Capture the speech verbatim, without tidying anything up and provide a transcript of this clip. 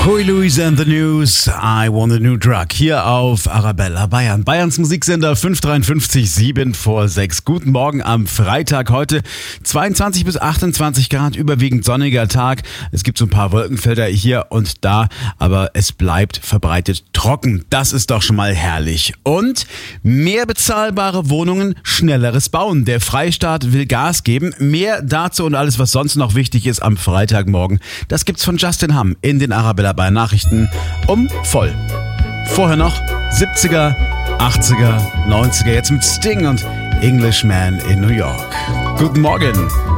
Huey Lewis and the News, I Want a New Drug, hier auf Arabella Bayern. Bayerns Musiksender fünf dreiundfünfzig, sieben vor sechs. Guten Morgen am Freitag, heute zweiundzwanzig bis achtundzwanzig Grad, überwiegend sonniger Tag. Es gibt so ein paar Wolkenfelder hier und da, aber es bleibt verbreitet trocken. Das ist doch schon mal herrlich. Und mehr bezahlbare Wohnungen, schnelleres Bauen. Der Freistaat will Gas geben. Mehr dazu und alles, was sonst noch wichtig ist am Freitagmorgen. Das gibt's von Justin Hamm in den Arabella bei Nachrichten um voll. Vorher noch siebziger, achtziger, neunziger, jetzt mit Sting und Englishman in New York. Guten Morgen.